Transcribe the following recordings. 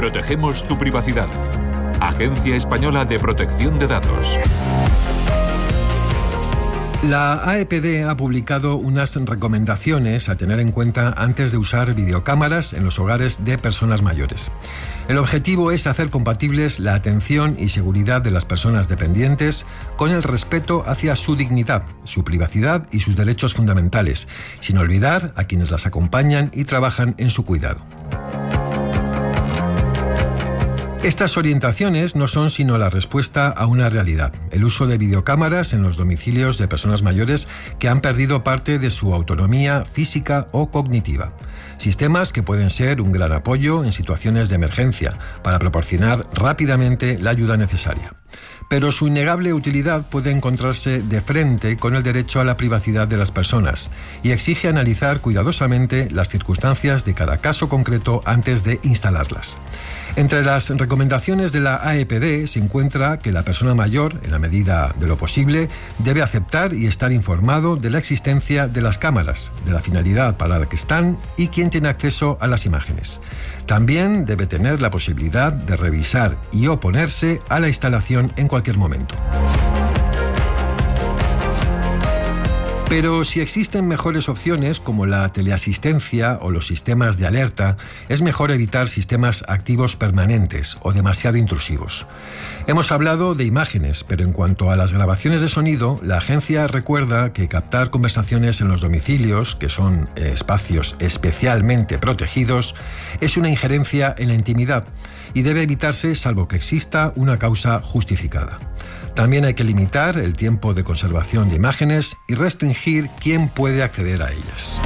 Protegemos tu privacidad. Agencia Española de Protección de Datos. La AEPD ha publicado unas recomendaciones a tener en cuenta antes de usar videocámaras en los hogares de personas mayores. El objetivo es hacer compatibles la atención y seguridad de las personas dependientes con el respeto hacia su dignidad, su privacidad y sus derechos fundamentales, sin olvidar a quienes las acompañan y trabajan en su cuidado. Estas orientaciones no son sino la respuesta a una realidad: el uso de videocámaras en los domicilios de personas mayores que han perdido parte de su autonomía física o cognitiva. Sistemas que pueden ser un gran apoyo en situaciones de emergencia para proporcionar rápidamente la ayuda necesaria. Pero su innegable utilidad puede encontrarse de frente con el derecho a la privacidad de las personas y exige analizar cuidadosamente las circunstancias de cada caso concreto antes de instalarlas. Entre las recomendaciones de la AEPD se encuentra que la persona mayor, en la medida de lo posible, debe aceptar y estar informado de la existencia de las cámaras, de la finalidad para la que están y quién tiene acceso a las imágenes. También debe tener la posibilidad de revisar y oponerse a la instalación en cualquier momento. Pero si existen mejores opciones como la teleasistencia o los sistemas de alerta, es mejor evitar sistemas activos permanentes o demasiado intrusivos. Hemos hablado de imágenes, pero en cuanto a las grabaciones de sonido, la agencia recuerda que captar conversaciones en los domicilios, que son espacios especialmente protegidos, es una injerencia en la intimidad y debe evitarse salvo que exista una causa justificada. También hay que limitar el tiempo de conservación de imágenes y restringir quién puede acceder a ellas.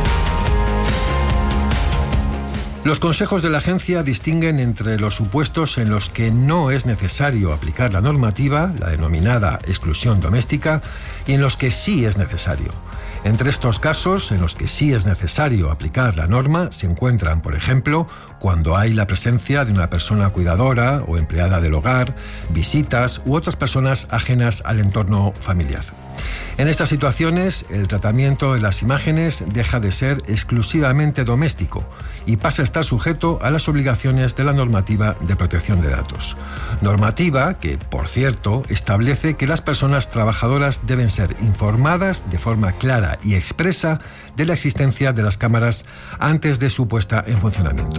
Los consejos de la agencia distinguen entre los supuestos en los que no es necesario aplicar la normativa, la denominada exclusión doméstica, y en los que sí es necesario. Entre estos casos, en los que sí es necesario aplicar la norma, se encuentran, por ejemplo, cuando hay la presencia de una persona cuidadora o empleada del hogar, visitas u otras personas ajenas al entorno familiar. En estas situaciones, el tratamiento de las imágenes deja de ser exclusivamente doméstico y pasa a estar sujeto a las obligaciones de la normativa de protección de datos. Normativa que, por cierto, establece que las personas trabajadoras deben ser informadas de forma clara y expresa de la existencia de las cámaras antes de su puesta en funcionamiento.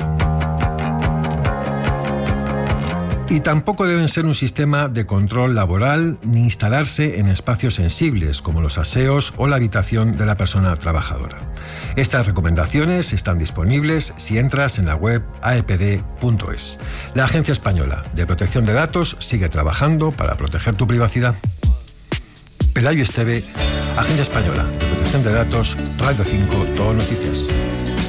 Y tampoco deben ser un sistema de control laboral ni instalarse en espacios sensibles como los aseos o la habitación de la persona trabajadora. Estas recomendaciones están disponibles si entras en la web aepd.es. La Agencia Española de Protección de Datos sigue trabajando para proteger tu privacidad. Pelayo Esteve, Agencia Española de Protección de Datos, Radio 5, Todo Noticias.